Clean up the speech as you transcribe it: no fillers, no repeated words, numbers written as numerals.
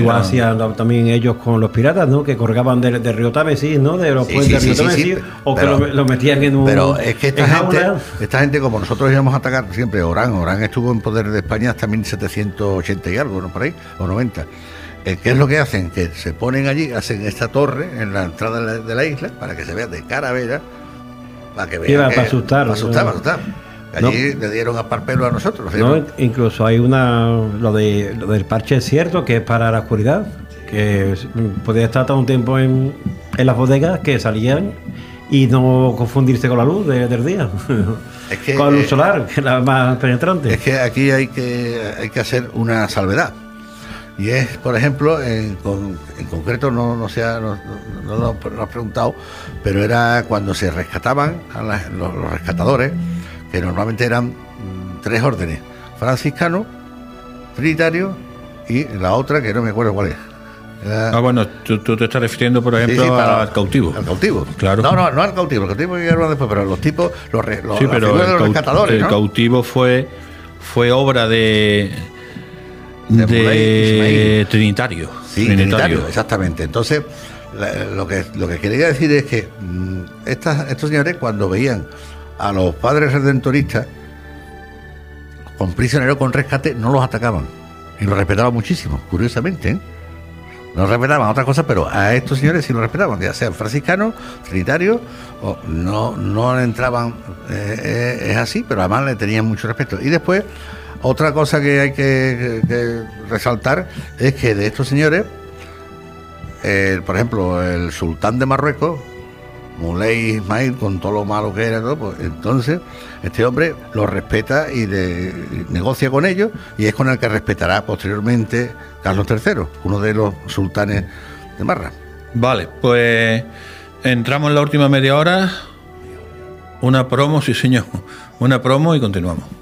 Igual hacían también ellos con los piratas, ¿no? Que colgaban del río Támesis, ¿no? De los puentes del río Támesis, o pero, que lo metían en un... Pero es que esta gente, como nosotros íbamos a atacar siempre, Orán estuvo en poder de España hasta 1780 y algo, ¿no? Por ahí, o 90. ¿Qué es lo que hacen? Que se ponen allí, hacen esta torre en la entrada de la isla, para que se vea de cara a vera, para que vean para asustar. Para asustar. Allí le dieron a parpelo a nosotros. No, incluso hay lo del parche cierto, que es para la oscuridad, que podía estar todo un tiempo en las bodegas, que salían y no confundirse con la luz del día. Es que, con la luz solar, que es la más penetrante. Es que aquí hay que hacer una salvedad. Y es, por ejemplo, en concreto no lo has preguntado, pero era cuando se rescataban a los rescatadores, que normalmente eran 3 órdenes: franciscano, trinitario y la otra que no me acuerdo cuál es. Bueno, tú te estás refiriendo, por ejemplo, al cautivo. Al cautivo, claro. No al cautivo. El cautivo llegaron después, pero los tipos, los rescatadores. El cautivo fue obra de Trinitario. Sí, Trinitario, exactamente. Entonces, lo que quería decir es que estos señores, cuando veían a los padres redentoristas con prisioneros con rescate, no los atacaban y los respetaban muchísimo, curiosamente, ¿eh? No respetaban otras cosas, pero a estos señores sí los respetaban, ya sean franciscanos, trinitarios, o no entraban, es así, pero además le tenían mucho respeto. Y después, otra cosa que hay que resaltar es que de estos señores, por ejemplo, el sultán de Marruecos, Moulay Ismail, con todo lo malo que era, todo, pues entonces este hombre los respeta y negocia con ellos, y es con el que respetará posteriormente Carlos III, uno de los sultanes de Marra. Vale, pues entramos en la última media hora. Una promo, sí señor, una promo y continuamos.